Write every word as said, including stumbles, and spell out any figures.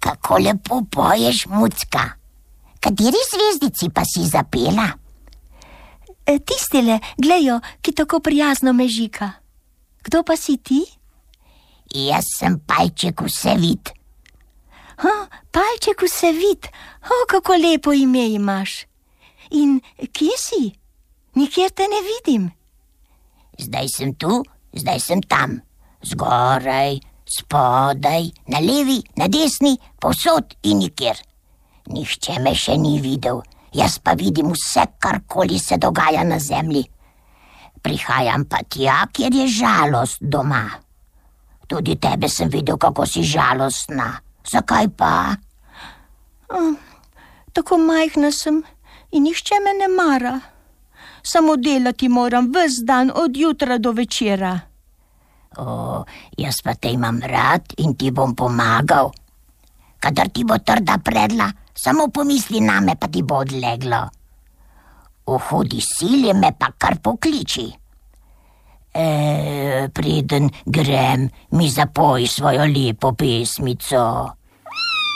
Kako lepo poješ, Mucka. Kateri zvezdici pa si zapela? E, tistele, glejo, ki tako prijazno mežika. Kdo pa si ti? Jaz sem Pajček Vsevit. Ha, Pajček Vsevit, o, kako lepo ime imaš. In kje si? Nikjer te ne vidim. Zdaj sem tu, zdaj sem tam. Zgoraj, spodaj, na levi, na desni, povsod in nikjer. Nihče me še ni videl, jaz pa vidim vse, karkoli se dogaja na zemlji. Prihajam pa tja, kjer je žalost doma. Tudi tebe sem videl, kako si žalostna. Zakaj pa? Oh, tako majhna sem in nihče me ne mara. Samo delati moram ves dan od jutra do večera. O, jaz pa te imam rad in ti bom pomagal. Kadar ti bo trda predla, samo pomisli name, pa ti bo odleglo. V hudi sili me pa kar pokliči. E, preden grem, mi zapoj svojo lepo pesmico.